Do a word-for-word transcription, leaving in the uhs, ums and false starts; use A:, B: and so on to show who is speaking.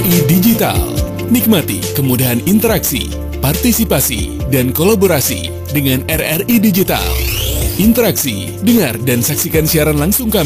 A: I Digital. Nikmati kemudahan interaksi, partisipasi, dan kolaborasi dengan R R I Digital. Interaksi, dengar dan saksikan siaran langsung kami